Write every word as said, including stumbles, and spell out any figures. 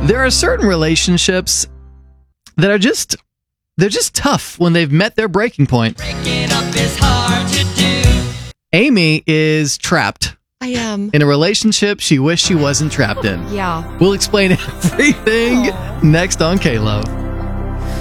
There are certain relationships that are just, they're just tough when they've met their breaking point. Breaking up is hard to do. Amy is trapped I am. in a relationship she wished she wasn't trapped in. Yeah. We'll explain everything Aw. next on K-Lo.